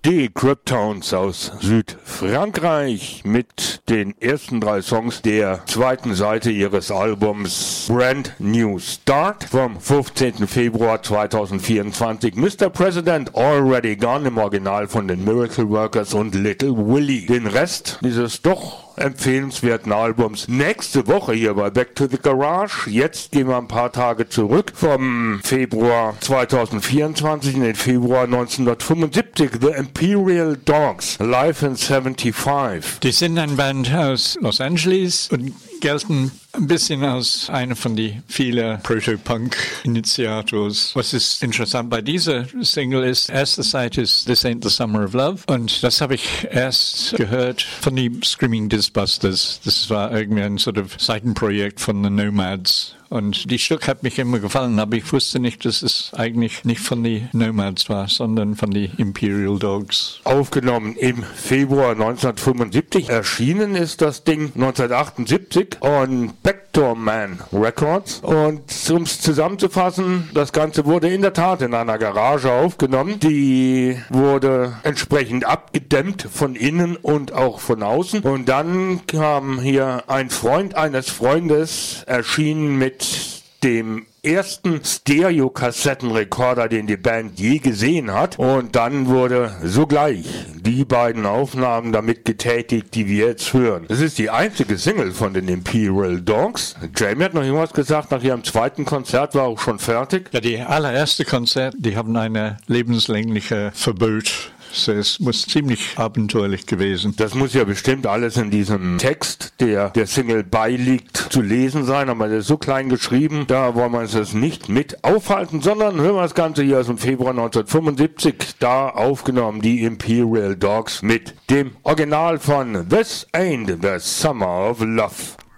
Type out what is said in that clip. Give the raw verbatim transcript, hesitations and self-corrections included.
Die Cryptones aus Südfrankreich mit den ersten drei Songs der zweiten Seite ihres Albums Brand New Start vom fünfzehnten Februar zweitausendvierundzwanzig. Mister President Already Gone im Original von den Miracle Workers und Little Willie. Den Rest dieses doch empfehlenswerten Albums nächste Woche hier bei Back to the Garage. Jetzt gehen wir ein paar Tage zurück vom Februar zweitausendvierundzwanzig in den Februar neunzehnhundertfünfundsiebzig. The Imperial Dogs, live in seventy-five. Die sind eine Band aus Los Angeles und gelten ein bisschen als einer von den vielen Proto-Punk-Initiators. Was ist interessant bei dieser Single ist, erste Seite ist This Ain't the Summer of Love und das habe ich erst gehört von den Screaming Disbusters. Das war irgendwie ein sort of Seitenprojekt von den Nomads. Und die Stück hat mich immer gefallen, aber ich wusste nicht, dass es eigentlich nicht von den Nomads war, sondern von den Imperial Dogs. Aufgenommen im Februar neunzehnhundertfünfundsiebzig. Erschienen ist das Ding neunzehnhundertachtundsiebzig on Backdoor Man Records. Und um es zusammenzufassen, das Ganze wurde in der Tat in einer Garage aufgenommen. Die wurde entsprechend abgedämmt von innen und auch von außen. Und dann kam hier ein Freund eines Freundes, erschienen mit dem ersten Stereo-Kassettenrekorder, den die Band je gesehen hat. Und dann wurde sogleich die beiden Aufnahmen damit getätigt, die wir jetzt hören. Es ist die einzige Single von den Imperial Dogs. Jamie hat noch irgendwas gesagt, nach ihrem zweiten Konzert war auch schon fertig. Ja, die allererste Konzert, die haben eine lebenslängliche Verbot. Es muss ziemlich abenteuerlich gewesen. Das muss ja bestimmt alles in diesem Text, der der Single beiliegt, zu lesen sein, aber der ist so klein geschrieben, da wollen wir uns das nicht mit aufhalten, sondern hören wir das Ganze hier aus dem Februar neunzehnhundertfünfundsiebzig, da aufgenommen die Imperial Dogs mit dem Original von This Ain't the Summer of Love.